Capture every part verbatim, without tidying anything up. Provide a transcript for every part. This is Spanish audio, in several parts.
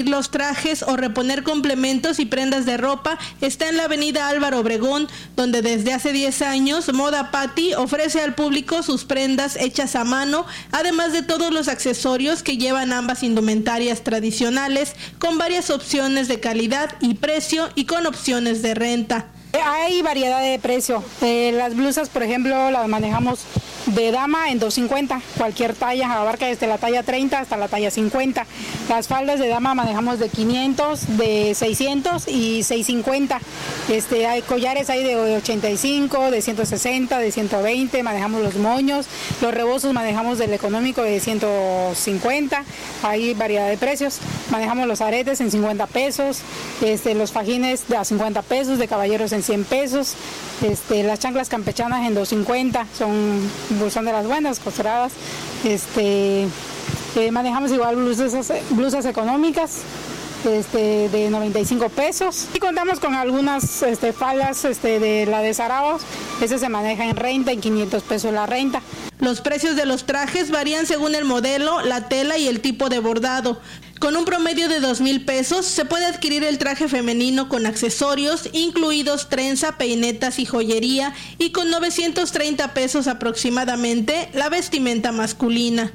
los trajes o reponer complementos y prendas de ropa está en la avenida Álvaro Obregón, donde desde hace diez años Moda Patty ofrece al público sus prendas hechas a mano, además de todos los accesorios que llevan ambas indumentarias tradicionales, con varias opciones de calidad y precio y con opciones de renta. Hay variedad de precio. Eh, las blusas, por ejemplo, las manejamos de dama en doscientos cincuenta, cualquier talla, abarca desde la talla treinta hasta la talla cincuenta. Las faldas de dama manejamos de quinientos, de seiscientos y seiscientos cincuenta. Este, hay collares hay de ochenta y cinco, de ciento sesenta, de ciento veinte, manejamos los moños, los rebozos manejamos del económico de ciento cincuenta, hay variedad de precios. Manejamos los aretes en cincuenta pesos, este, los fajines de a cincuenta pesos, de caballeros en cien pesos, este, las chanclas campechanas en doscientos cincuenta, son, son de las buenas, costuradas. Este, eh, manejamos igual blusas, blusas económicas este, de noventa y cinco pesos. Y contamos con algunas este, faldas este, de la de Zaraos, ese se maneja en renta, en quinientos pesos la renta. Los precios de los trajes varían según el modelo, la tela y el tipo de bordado. Con un promedio de dos mil pesos se puede adquirir el traje femenino con accesorios, incluidos trenza, peinetas y joyería, y con novecientos treinta pesos aproximadamente la vestimenta masculina.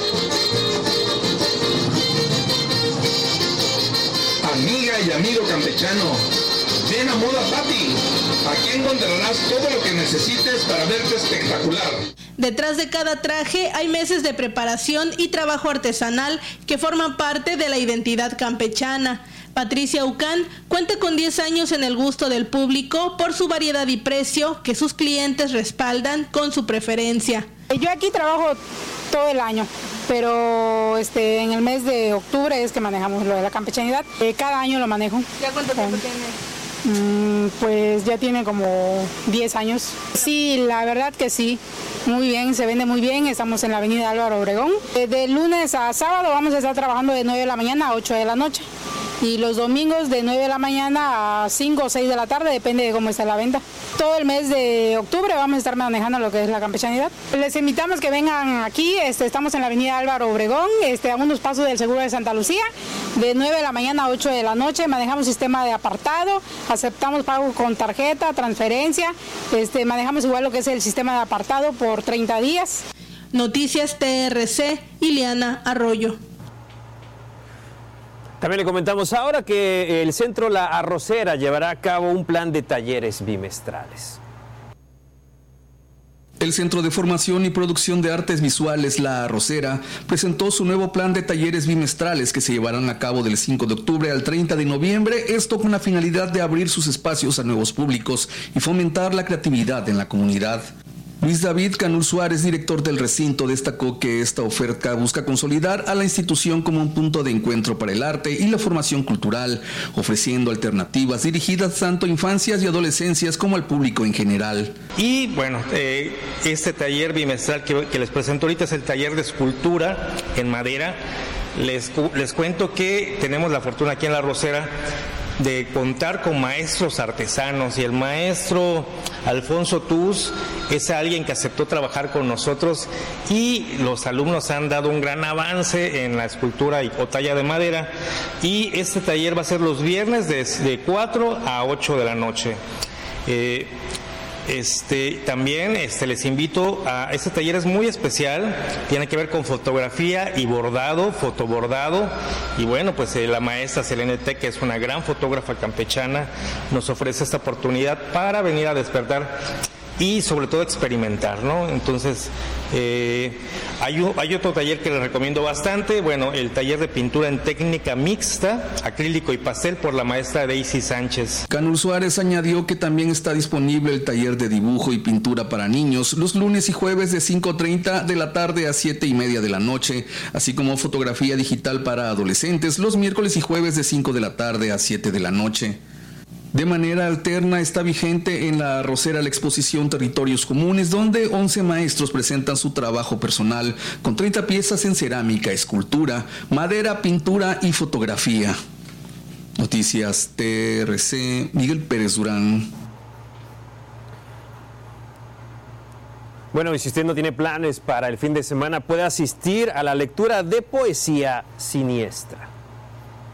Amiga y amigo campechano, ven a Moda Patty. Aquí encontrarás todo lo que necesites para verte espectacular. Detrás de cada traje hay meses de preparación y trabajo artesanal que forman parte de la identidad campechana. Patricia Ucán cuenta con diez años en el gusto del público por su variedad y precio que sus clientes respaldan con su preferencia. Yo aquí trabajo todo el año, pero este, en el mes de octubre es que manejamos lo de la campechanidad. Eh, cada año lo manejo. ¿Ya cuánto tiempo eh, tiene? Pues ya tiene como diez años. Sí, la verdad que sí, muy bien, se vende muy bien. Estamos en la avenida Álvaro Obregón. De lunes a sábado vamos a estar trabajando de nueve de la mañana a ocho de la noche. Y los domingos de nueve de la mañana a cinco o seis de la tarde, depende de cómo esté la venta. Todo el mes de octubre vamos a estar manejando lo que es la campechanidad. Les invitamos que vengan aquí, este, estamos en la avenida Álvaro Obregón, este, a unos pasos del Seguro de Santa Lucía, de nueve de la mañana a ocho de la noche. Manejamos sistema de apartado, aceptamos pago con tarjeta, transferencia, este, manejamos igual lo que es el sistema de apartado por treinta días. Noticias T R C, Ileana Arroyo. También le comentamos ahora que el Centro La Arrocera llevará a cabo un plan de talleres bimestrales. El Centro de Formación y Producción de Artes Visuales La Arrocera presentó su nuevo plan de talleres bimestrales que se llevarán a cabo del cinco de octubre al treinta de noviembre, esto con la finalidad de abrir sus espacios a nuevos públicos y fomentar la creatividad en la comunidad. Luis David Canul Suárez, director del recinto, destacó que esta oferta busca consolidar a la institución como un punto de encuentro para el arte y la formación cultural, ofreciendo alternativas dirigidas tanto a infancias y adolescencias como al público en general. Y bueno, eh, este taller bimestral que, que les presento ahorita es el taller de escultura en madera. Les, les cuento que tenemos la fortuna aquí en La Arrocera de contar con maestros artesanos, y el maestro Alfonso Tuz es alguien que aceptó trabajar con nosotros, y los alumnos han dado un gran avance en la escultura y, o talla de madera, y este taller va a ser los viernes de, de cuatro a ocho de la noche. Eh, Este, también este, les invito a, este taller es muy especial, tiene que ver con fotografía y bordado, fotobordado, y bueno, pues eh, la maestra Selene T, que es una gran fotógrafa campechana, nos ofrece esta oportunidad para venir a despertar y sobre todo experimentar, ¿no? Entonces, eh, hay, un, hay otro taller que les recomiendo bastante, bueno, el taller de pintura en técnica mixta, acrílico y pastel, por la maestra Daisy Sánchez. Canul Suárez añadió que también está disponible el taller de dibujo y pintura para niños los lunes y jueves de cinco treinta de la tarde a siete y media de la noche, así como fotografía digital para adolescentes los miércoles y jueves de cinco de la tarde a siete de la noche. De manera alterna está vigente en La Arrocera la exposición Territorios Comunes, donde once maestros presentan su trabajo personal con treinta piezas en cerámica, escultura, madera, pintura y fotografía. Noticias T R C, Miguel Pérez Durán. Bueno, y si usted no tiene planes para el fin de semana, puede asistir a la lectura de poesía siniestra.